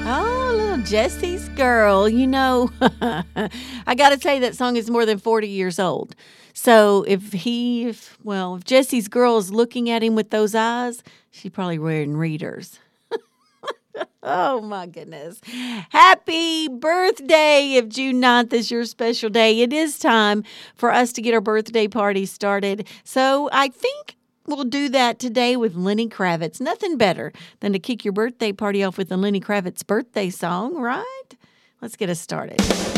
Oh, little Jesse's Girl. I got to say that song is more than 40 years old. So if Jesse's Girl is looking at him with those eyes, she's probably wearing readers. Oh, my goodness. Happy birthday if June 9th is your special day. It is time for us to get our birthday party started. So I think we'll do that today with Lenny Kravitz. Nothing better than to kick your birthday party off with the Lenny Kravitz birthday song, right? Let's get us started.